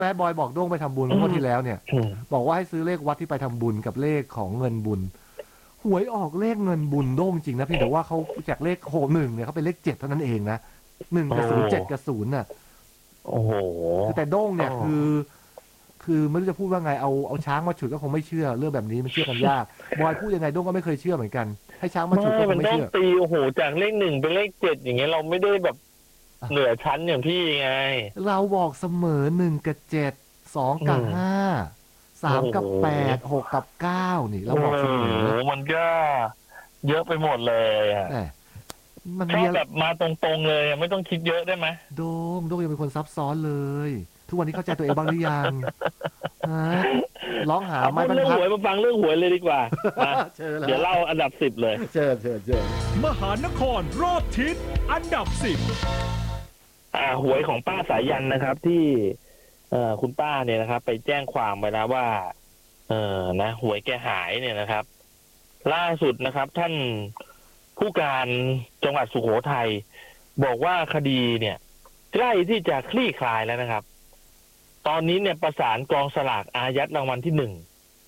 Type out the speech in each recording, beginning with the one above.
แบดบอยบอกโด้งไปทำบุญอืเมื่อมที่แล้วเนี่ยอืมบอกว่าให้ซื้อเลขวัดที่ไปทำบุญกับเลขของเงินบุญหวยออกเลขเงินบุญโด้งจริงนะพี่แต่ว่าเขาจากเลข61เนี่ยเขาเป็นเลข7เท่านั้นเองนะหนึ่งโอ้กับศูนย์7กับศูนย์น่ะโอ้โหคือแต่โด้งอ๋อเนี่ยคือไม่รู้จะพูดว่าไงเอาช้างมาฉุดก็คงไม่เชื่อเรื่องแบบนี้มันเชื่อกันยากบอยพูดยังไงโด้งก็ไม่เคยเชื่อเหมือนกันให้ช้างมาไม่ฉุดก็คมันต้องงไม่เชื่อตีโอ้โหจากเลขหนึ่งเป็นเลขเจ็ดอย่างเงี้ยเราไม่ได้แบบเหนือชั้นอย่างพี่ไงเราบอกเสมอ1 กับ 72 กับ 5สาโอ้มกับแปโหด6 กับ 9นี่เราโอ้บอกโเสมอหมันก็เยอะไปหมดเลยอ่ะแต่มันชอบมีอะไรแบบมาตรงๆเลยอะไม่ต้องคิดเยอะได้ไหมโดงยังเป็นคนซับซ้อนเลยทุกวันนี้เข้าใจตัวเองบ้างหรือยังฮะร้องหาเอาพูดเรื่องไม้บรรทัดหวยมาฟังเรื่องหวยเลยดีกว่ามาเชิญแล้เดี๋ยววเล่าอันดับสิบเลยเชิญมหานครรอบทิศอันดับ10 หวยของป้าสายันนะครับที่คุณป้าเนี่ยนะครับ ไปแจ้งความไปแล้วว่านะหวยแกหายเนี่ยนะครับ ล่าสุดนะครับ ท่านผู้การจังหวัดสุโขทัยบอกว่าคดีเนี่ย ใกล้ที่จะคลี่คลายแล้วนะครับ ตอนนี้เนี่ยประสานกองสลากอายัดรางวัลที่1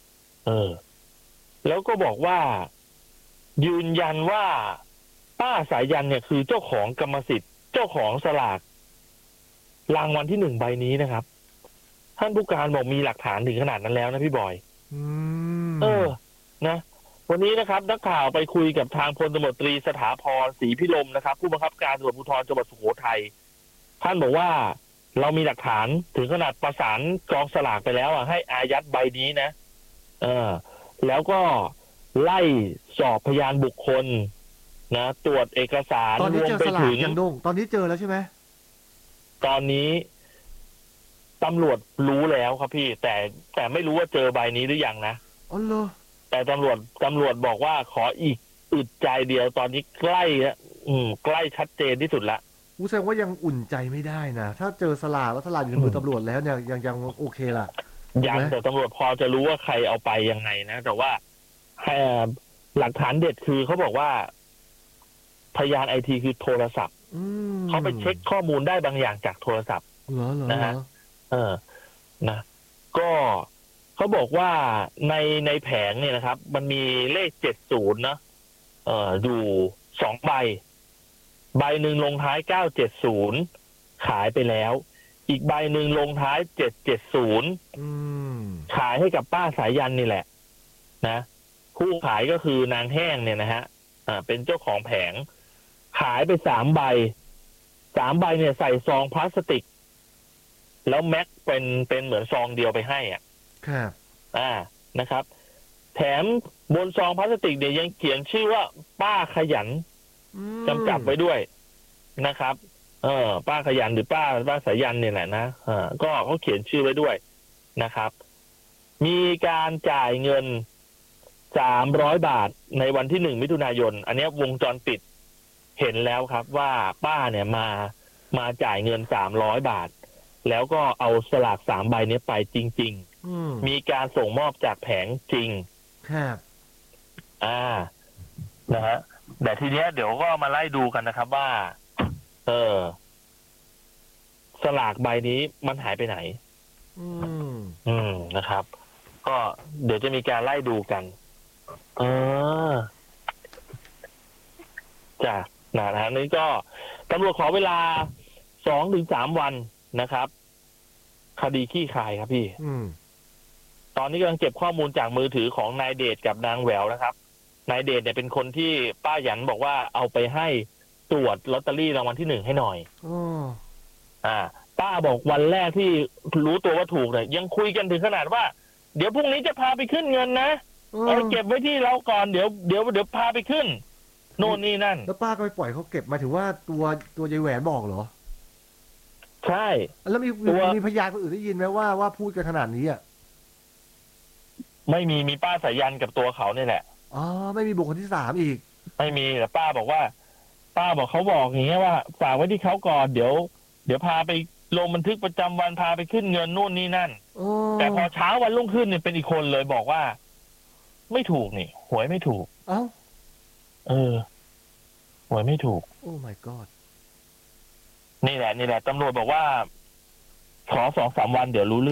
แล้วก็บอกว่ายืนยันว่าป้าสายันเนี่ยคือเจ้าของกรรมสิทธิ์เจ้าของสลากรางวัลที่1ใบนี้นะครับ ท่านผู้การบอกมีหลักฐานถึงขนาดนั้นแล้วนะพี่บอยอืมนะวันนี้นะครับนักข่าวไปคุยกับทางพลตำรวจตรีสถาพรศรีพิรมนะครับผู้บังคับการตำรวจภูธรจังหวัดสุโขทัยท่านบอกว่าเรามีหลักฐานถึงขนาดประสานกองสลากไปแล้วให้อายัดใบนี้นะแล้วก็ไล่สอบพยานบุคคลนะตรวจเอกสารตอนนี้รวเจอสลามไปถึงกยังโด้งตอนนี้เจอแล้วใช่ไหมตอนนี้ตำรวจรู้แล้วครับพี่แต่ไม่รู้ว่าเจอใบนี้หรือยังนะอ๋อเหรอแต่ตำรวจบอกว่าขออีกอึดใจเดียวตอนนี้ใกล้แล้วใกล้ชัดเจนที่สุดละกูแสดงว่ายังอุ่นใจไม่ได้นะถ้าเจอสลากแล้วสลากอยู่ในมือตำรวจแล้วเนี่ยยังโอเคล่ะถูกยังไหมแต่ตำรวจพอจะรู้ว่าใครเอาไปยังไงนะแต่ว่าเอ่อหลักฐานเด็ดคือเขาบอกว่าพยานไอทีคือโทรศัพท์อืมเขาไปเช็คข้อมูลได้บางอย่างจากโทรศัพท์เหรอนะฮะเออนะก็เขาบอกว่าในแผงเนี่ยนะครับ มันมีเลข70นะอยู่2 ใบใบหนึ่งลงท้าย970ขายไปแล้ว อีกใบหนึ่งลงท้าย770 อืมขายให้กับป้าสายันนี่แหละนะผู้ขายก็คือนางแห้งเนี่ยนะฮะเป็นเจ้าของแผงขายไป3 ใบเนี่ยใส่ซองพลาสติกแล้วแม็กเป็นเหมือนซองเดียวไปให้ครับนะครับ แถมบนซองพลาสติกเนี่ยยังเขียนชื่อว่าป้าขยันอืกำกับมไว้ด้วยนะครับป้าขยันหรือป้าสายันเนี่ยแหละนะก็เขาเขียนชื่อไว้ด้วยนะครับ มีการจ่ายเงิน300 บาทในวันที่1 มิถุนายน อันนี้วงจรปิดเห็นแล้วครับว่าป้าเนี่ยมาจ่ายเงิน300 บาทแล้วก็เอาสลาก3 ใบนี้ไปจริงๆมีการส่งมอบจากแผงจริงครับนะฮะแต่ทีเนี้ยเดี๋ยวก็มาไล่ดูกันนะครับว่าสลากใบนี้มันหายไปไหนอืนะครับ ก็เดี๋ยวจะมีการไล่ดูกันจ้ะนะฮะนี่ก็ตำรวจขอเวลา2 ถึง 3 วันนะครับ คดีขี้คายครับพี่ตอนนี้กำลังเก็บข้อมูลจากมือถือของนายเดชกับนางแหววนะครับนายเดชเนี่ยเป็นคนที่ป้าหยันบอกว่าเอาไปให้ตรวจลอตเตอรี่รางวัลที่1ให้หน่อยป้าบอกวันแรกที่รู้ตัวว่าถูกเนี่ยยังคุยกันถึงขนาดว่าเดี๋ยวพรุ่งนี้จะพาไปขึ้นเงินนะเก็บไว้ที่เราก่อนเดี๋ยวพาไปขึ้นโน่นนี่นั่นแล้วป้าก็ไปปล่อยเขาเก็บมาถือว่าตัวยายแหวนบอกเหรอใช่แล้วมีพยานคนอื่นได้ยินไหมว่าพูดกันขนาดนี้อ่ะไม่มีป้าสายันกับตัวเขาเนี่ยแหละไม่มีบุคคลที่3อีกไม่มีแต่ป้าบอกเขาบอกอย่างเงี้ยว่าฝากไว้ที่เขาก่อนเดี๋ยวพาไปลงบันทึกประจำวันพาไปขึ้นเงินนู่นนี่นั่นแต่พอเช้าวันรุ่งขึ้นเนี่ยเป็นอีกคนเลยบอกว่าไม่ถูกนี่หวยไม่ถูกหวยไม่ถูกโอ้ my god นี่แหละตำรวจบอกว่าขอ2-3 วันเดี๋ยวรู้เรื่อง